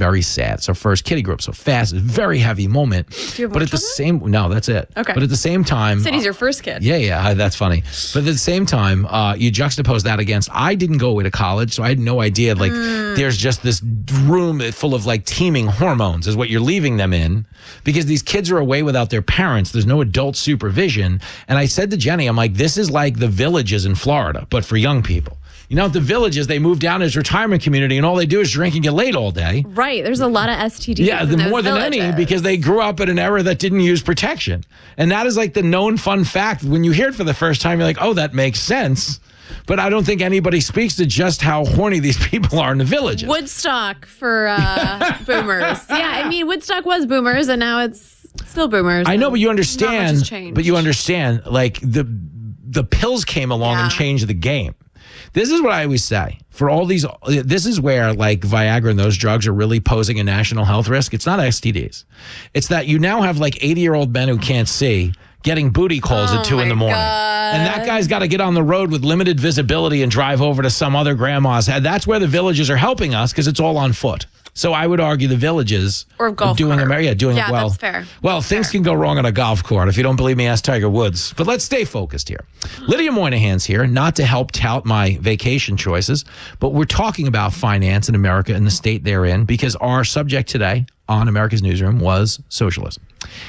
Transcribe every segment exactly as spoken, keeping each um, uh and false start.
very sad. It's our first kiddie group, so fast, very heavy moment. Do you have but more at the children? same, no, that's it. Okay. But at the same time, Said he's your first kid. yeah, yeah, that's funny. But at the same time, uh, you juxtapose that against, I didn't go away to college, so I had no idea. Like, Mm. there's just this room full of like teeming hormones is what you're leaving them in, because these kids are away without their parents. There's no adult supervision. And I said to Jenny, I'm like, this is like the Villages in Florida, but for young people. You know, at the Villages, they move down to this retirement community, and all they do is drink and get laid all day. Right. There's a lot of S T Ds. Yeah, in the those more than any, villages. because they grew up in an era that didn't use protection. And that is like the known fun fact. When you hear it for the first time, you're like, oh, that makes sense. But I don't think anybody speaks to just how horny these people are in the Villages. Woodstock for uh, boomers. Yeah, I mean, Woodstock was boomers, and now it's still boomers. I know, but you Not much has understand. changed. But you understand, like the the pills came along and Yeah. changed the game. This is what I always say. For all these, this is where like Viagra and those drugs are really posing a national health risk. It's not S T Ds. It's that you now have like eighty-year-old men who can't see getting booty calls Oh at two in my the morning. God. And that guy's got to get on the road with limited visibility and drive over to some other grandma's. And that's where the Villages are helping us, because it's all on foot. So I would argue the Villages Or golf are doing cart. America, doing Yeah, it well. that's fair. Well, things can go wrong on a golf course. If you don't believe me, ask Tiger Woods. But let's stay focused here. Lydia Moynihan's here, not to help tout my vacation choices, but we're talking about finance in America and the state they're in, because our subject today on America's Newsroom was socialism.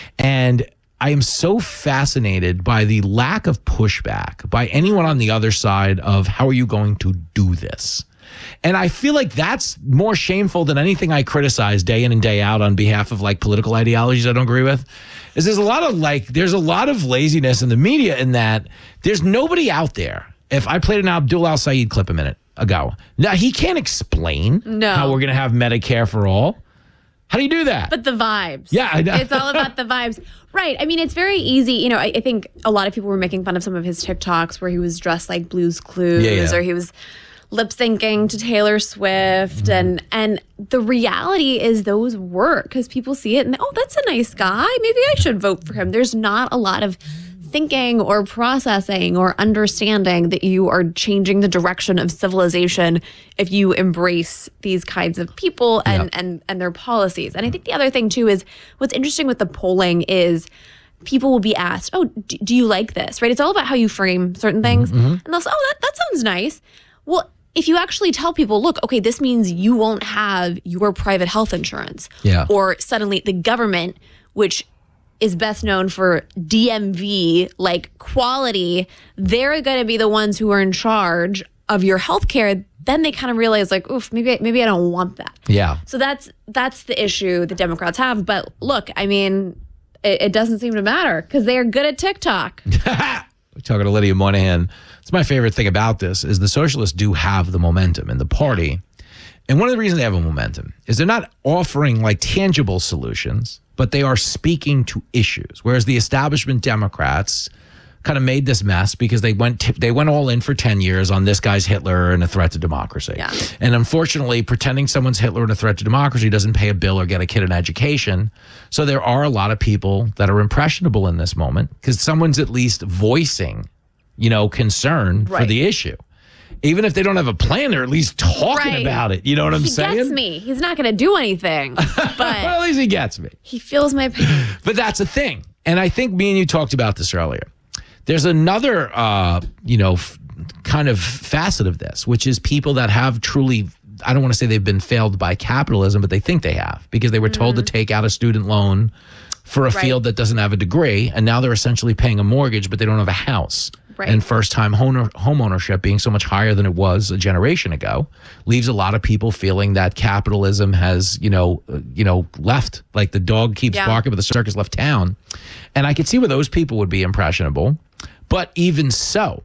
And I am so fascinated by the lack of pushback by anyone on the other side of how are you going to do this? And I feel like that's more shameful than anything I criticize day in and day out on behalf of like political ideologies I don't agree with. Is there's a lot of like, there's a lot of laziness in the media in that there's nobody out there. If I played an Abdul Al Saeed clip a minute ago, now he can't explain No. how we're going to have Medicare for all. How do you do that? But the vibes. Yeah, I know. It's all about the vibes. Right. I mean, it's very easy. You know, I, I think a lot of people were making fun of some of his TikToks where he was dressed like Blue's Clues, Yeah, yeah. or he was lip syncing to Taylor Swift. Mm-hmm. And and the reality is those work because people see it and they, oh, that's a nice guy. Maybe I should vote for him. There's not a lot of thinking or processing or understanding that you are changing the direction of civilization if you embrace these kinds of people and Yeah. and and their policies. And I think the other thing too is what's interesting with the polling is people will be asked, "Oh, do, do you like this?" Right? It's all about how you frame certain things, and they'll say, "Oh, that that sounds nice." Well, if you actually tell people, "Look, okay, this means you won't have your private health insurance," Yeah. or suddenly the government, which is best known for D M V, like quality, they're going to be the ones who are in charge of your healthcare. Then they kind of realize, like, oof, maybe maybe I don't want that. Yeah. So that's that's the issue the Democrats have. But look, I mean, it, it doesn't seem to matter because they are good at TikTok. We're talking to Lydia Moynihan. It's my favorite thing about this is the socialists do have the momentum in the party. And one of the reasons they have a momentum is they're not offering like tangible solutions, but they are speaking to issues. Whereas the establishment Democrats kind of made this mess because they went t- they went all in for ten years on this guy's Hitler and a threat to democracy. Yeah. And unfortunately, pretending someone's Hitler and a threat to democracy doesn't pay a bill or get a kid an education. So there are a lot of people that are impressionable in this moment because someone's at least voicing, you know, concern for Right. the issue. Even if they don't have a plan, they're at least talking Right. about it. You know what I'm He saying? gets me. He's not going to do anything, Well, but at least he gets me. he feels my pain. But that's a thing. And I think me and you talked about this earlier. There's another, uh, you know, f- kind of facet of this, which is people that have truly, I don't want to say they've been failed by capitalism, but they think they have because they were told to take out a student loan for a Right. field that doesn't have a degree. And now they're essentially paying a mortgage, but they don't have a house. Right. And first-time home home ownership being so much higher than it was a generation ago leaves a lot of people feeling that capitalism has, you know, uh, you know, left. Like the dog keeps Yeah. barking, but the circus left town. And I could see where those people would be impressionable. But even so,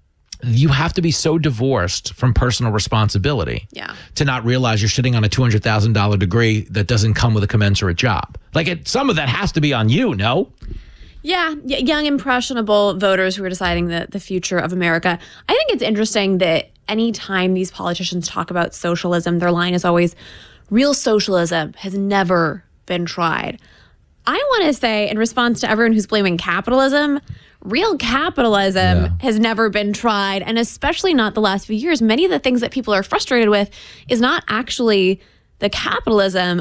you have to be so divorced from personal responsibility Yeah. to not realize you're sitting on a two hundred thousand dollars degree that doesn't come with a commensurate job. Like it, some of that has to be on you, no? Yeah, y- young, impressionable voters who are deciding the, the future of America. I think it's interesting that anytime these politicians talk about socialism, their line is always, real socialism has never been tried. I want to say, in response to everyone who's blaming capitalism, real capitalism Yeah. has never been tried, and especially not the last few years. Many of the things that people are frustrated with is not actually the capitalism